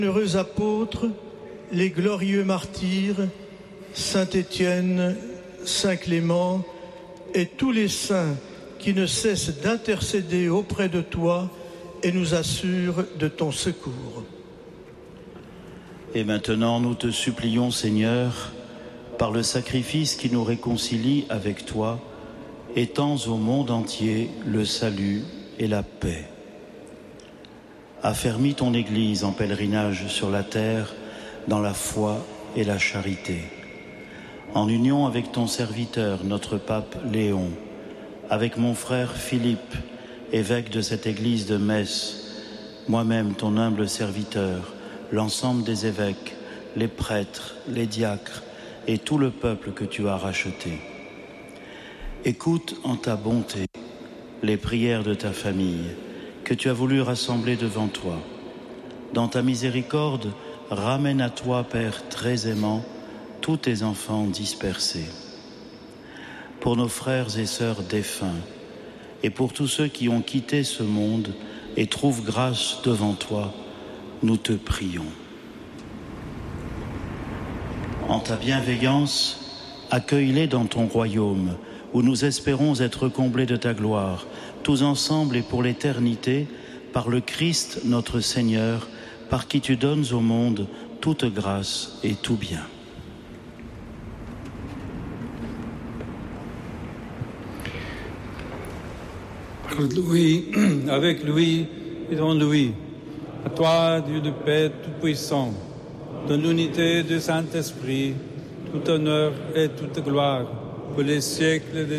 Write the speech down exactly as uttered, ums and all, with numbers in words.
Heureux apôtres, les glorieux martyrs, Saint Étienne, Saint Clément et tous les saints qui ne cessent d'intercéder auprès de toi et nous assurent de ton secours. Et maintenant, nous te supplions, Seigneur, par le sacrifice qui nous réconcilie avec toi, étends au monde entier le salut et la paix. Affermis ton Église en pèlerinage sur la terre, dans la foi et la charité. En union avec ton serviteur, notre pape Léon, avec mon frère Philippe, évêque de cette Église de Metz, moi-même ton humble serviteur, l'ensemble des évêques, les prêtres, les diacres et tout le peuple que tu as racheté. Écoute en ta bonté les prières de ta famille que tu as voulu rassembler devant toi. Dans ta miséricorde, ramène à toi, Père très aimant, tous tes enfants dispersés. Pour nos frères et sœurs défunts, et pour tous ceux qui ont quitté ce monde et trouvent grâce devant toi, nous te prions. En ta bienveillance, accueille-les dans ton royaume, où nous espérons être comblés de ta gloire, tous ensemble et pour l'éternité, par le Christ notre Seigneur, par qui tu donnes au monde toute grâce et tout bien. Par lui, avec lui et dans lui, à toi, Dieu de paix tout-puissant, dans l'unité du Saint-Esprit, tout honneur et toute gloire, pour les siècles des